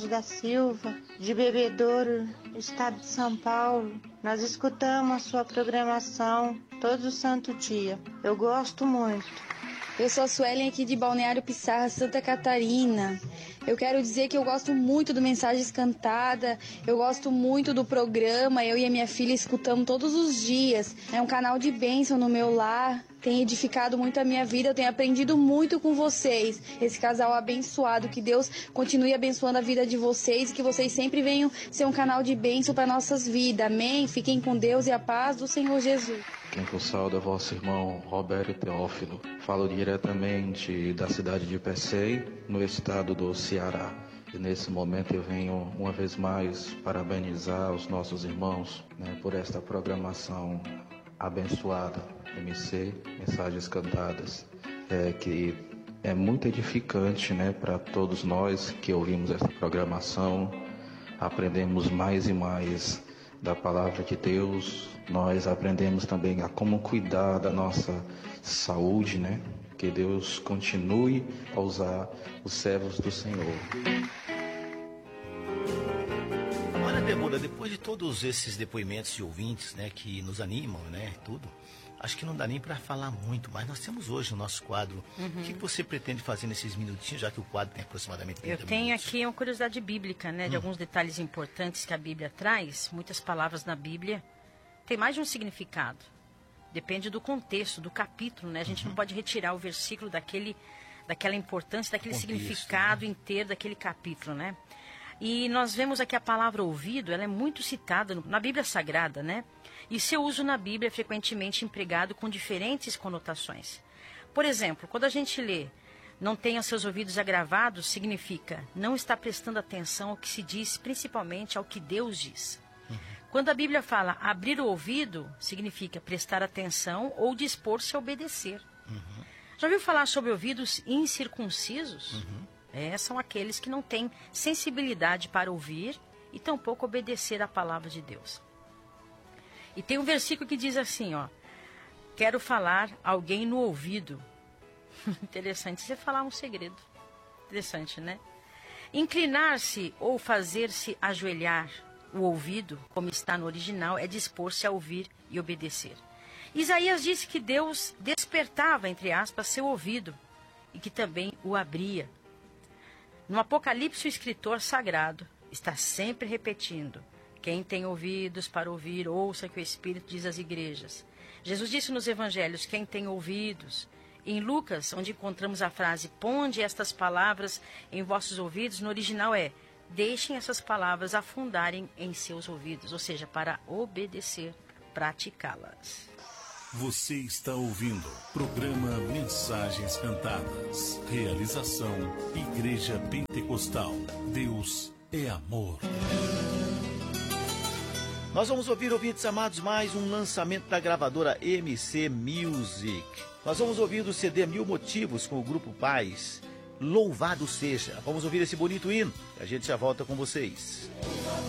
da Silva, de Bebedouro, estado de São Paulo. Nós escutamos a sua programação todo santo dia. Eu gosto muito. Eu sou a Suelen aqui de Balneário Pissarra, Santa Catarina. Eu quero dizer que eu gosto muito do Mensagens Cantada, eu gosto muito do programa, eu e a minha filha escutamos todos os dias. É um canal de bênção no meu lar, tem edificado muito a minha vida, eu tenho aprendido muito com vocês. Esse casal abençoado, que Deus continue abençoando a vida de vocês e que vocês sempre venham ser um canal de bênção para nossas vidas. Amém? Fiquem com Deus e a paz do Senhor Jesus. Quem vos sauda é vosso irmão Roberto Teófilo. Falo diretamente da cidade de Pecém, no estado do Ceará. E nesse momento eu venho uma vez mais parabenizar os nossos irmãos, por esta programação abençoada, MC, Mensagens Cantadas, que é muito edificante, para todos nós que ouvimos esta programação. Aprendemos mais e mais da palavra de Deus. Nós aprendemos também a como cuidar da nossa saúde, Que Deus continue a usar os servos do Senhor. Olha, Débora, depois de todos esses depoimentos de ouvintes, que nos animam, tudo, acho que não dá nem para falar muito, mas nós temos hoje o nosso quadro. O que você pretende fazer nesses minutinhos, já que o quadro tem aproximadamente 30 minutos? Eu tenho aqui uma curiosidade bíblica, de alguns detalhes importantes que a Bíblia traz. Muitas palavras na Bíblia têm mais de um significado. Depende do contexto, do capítulo, A gente não pode retirar o versículo daquela importância, daquele contexto, significado inteiro daquele capítulo, E nós vemos aqui a palavra ouvido, ela é muito citada na Bíblia Sagrada, E seu uso na Bíblia é frequentemente empregado com diferentes conotações. Por exemplo, quando a gente lê, não tenha seus ouvidos agravados, significa não está prestando atenção ao que se diz, principalmente ao que Deus diz. Quando a Bíblia fala abrir o ouvido, significa prestar atenção ou dispor-se a obedecer. Já ouviu falar sobre ouvidos incircuncisos? São aqueles que não têm sensibilidade para ouvir e tampouco obedecer à palavra de Deus. E tem um versículo que diz assim, quero falar alguém no ouvido. Interessante, você falar um segredo. Interessante, Inclinar-se ou fazer-se ajoelhar, o ouvido, como está no original, é dispor-se a ouvir e obedecer. Isaías disse que Deus despertava, entre aspas, seu ouvido e que também o abria. No Apocalipse, o escritor sagrado está sempre repetindo: quem tem ouvidos para ouvir, ouça o que o Espírito diz às igrejas. Jesus disse nos evangelhos: quem tem ouvidos. Em Lucas, onde encontramos a frase: ponde estas palavras em vossos ouvidos, no original é: deixem essas palavras afundarem em seus ouvidos, ou seja, para obedecer, praticá-las. Você está ouvindo programa Mensagens Cantadas. Realização Igreja Pentecostal. Deus é amor. Nós vamos ouvir, ouvintes amados, mais um lançamento da gravadora MC Music. Nós vamos ouvir do CD Mil Motivos com o Grupo Paz. Louvado seja. Vamos ouvir esse bonito hino. A gente já volta com vocês.